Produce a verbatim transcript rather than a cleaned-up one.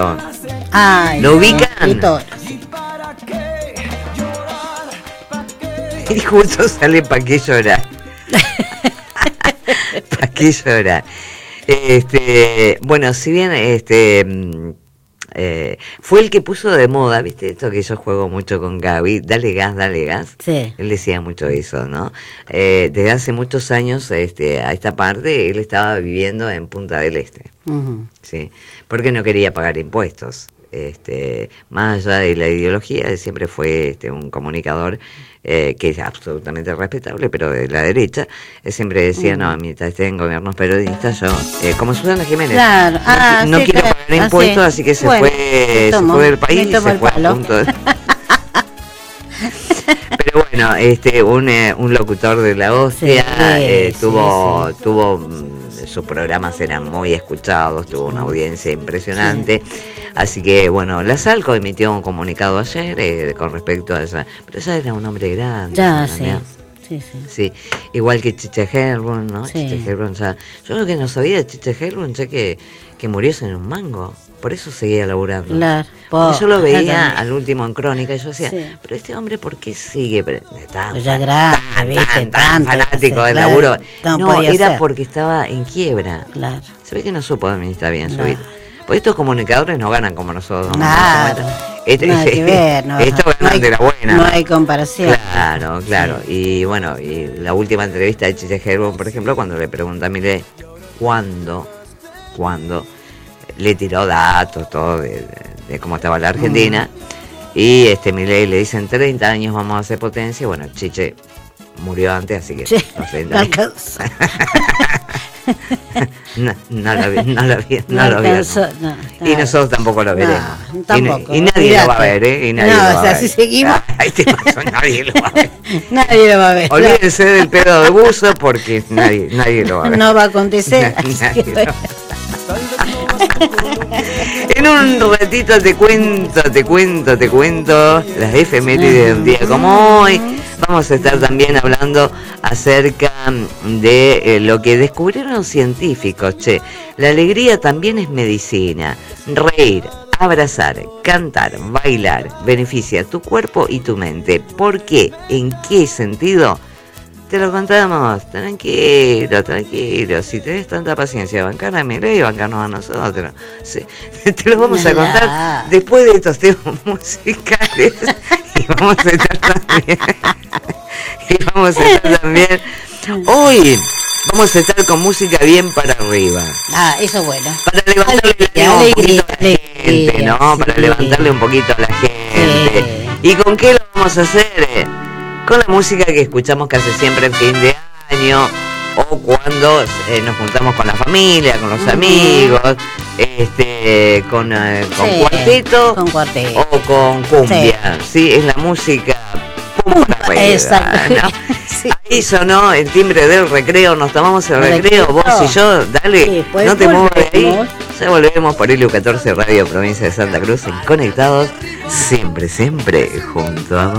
Ay, ¿Lo ubican? y todo. Y justo sale ¿Pa' qué llorar? ¿Pa' qué llorar? Este, bueno, si bien este eh, fue el que puso de moda, ¿viste? Esto que yo juego mucho con Gaby, dale gas, dale gas. Sí. Él decía mucho eso, ¿no? Eh, desde hace muchos años este, a esta parte, él estaba viviendo en Punta del Este, Uh-huh. ¿sí? Porque no quería pagar impuestos. Este, más allá de la ideología, él siempre fue este, un comunicador eh, que es absolutamente respetable, pero de la derecha. Él siempre decía, uh-huh. no, mientras esté en gobiernos peronistas, yo, eh, como Susana Jiménez, claro. no, ah, no sí, quiero claro. pagar impuestos, ah, sí. así que se bueno, fue tomo, se fue del país y se fue palo. a punto de... Pero bueno, este, un, eh, un locutor de la hostia, sí, eh, sí, tuvo, sí. tuvo, sus programas eran muy escuchados, tuvo una audiencia impresionante. Sí. Así que, bueno, la Salco emitió un comunicado ayer eh, con respecto a esa. Pero ya era un hombre grande. Ya, ¿no? sí. Sí, sí. Sí, igual que Chiche Herlun, ¿no? Sí. Chiche Herlun ya. Yo lo que no sabía de Chiche Herlun, sé que, que murió en un mango. Por eso seguía laburando. Claro. Porque yo lo veía también. al último en Crónica y yo decía, Sí. pero este hombre, ¿por qué sigue? Pero, tan, Pues ya grande, tan, viste, tan, tan tanto, fanático sí, del claro, laburo. no No, podía era ser. porque estaba en quiebra. Claro. Se ve que no supo administrar bien su No. vida. Porque estos comunicadores no ganan como nosotros. Claro. Este, Nada que ver, no, estos no ganan hay, de la buena. no hay comparación. Claro, claro. Sí. Y bueno, y la última entrevista de Chiche Herlun, por ejemplo, cuando le pregunta a Milei cuándo, cuándo, le tiró datos, todo de, de, de cómo estaba la Argentina. Mm. Y este Milei le dicen treinta años vamos a hacer potencia. Bueno, Chiche murió antes, así que Sí, los treinta años. No, no lo vi, no lo vi, no, no lo vi. No, y nosotros tampoco lo veremos. No, tampoco, y, y nadie olvídate. lo va a ver, ¿eh? Y nadie no, lo va o sea, a ver. si seguimos. Ay, te pasó, nadie lo va a ver. Nadie lo va a ver. Olvídense del pedo de buzo porque nadie, nadie lo va a ver. No va a acontecer. Nadie lo va a ver. En un ratito te cuento, te cuento, te cuento las efemérides de un día como hoy. Vamos a estar también hablando acerca de eh, lo que descubrieron los científicos. Che, la alegría también es medicina. Reír, abrazar, cantar, bailar, beneficia tu cuerpo y tu mente. ¿Por qué? ¿En qué sentido? Te lo contamos, tranquilo, tranquilo. Si tenés tanta paciencia, bancar a Milei y bancarnos a nosotros. Sí. Te lo vamos a contar después de estos temas musicales. Y vamos a estar también. Y vamos a estar también. Hoy vamos a estar con música bien para arriba. Ah, eso es bueno. Para levantarle alegría, un poquito a la gente, ¿no? Para sí. levantarle un poquito a la gente. Sí. ¿Y con qué lo vamos a hacer? Con la música que escuchamos casi siempre en fin de año o cuando eh, nos juntamos con la familia, con los uh-huh. amigos, este, con, eh, con sí, cuarteto, con cuarteto o con cumbia, sí, ¿sí? Es la música pum para arriba, ¿no? Sí. Ahí sonó el timbre del recreo, nos tomamos el recreo, recreo. Vos y yo, dale, sí, pues no te muevas de ahí. Ya volvemos por Helios catorce Radio, provincia de Santa Cruz, en Conectados, siempre, siempre junto a vos.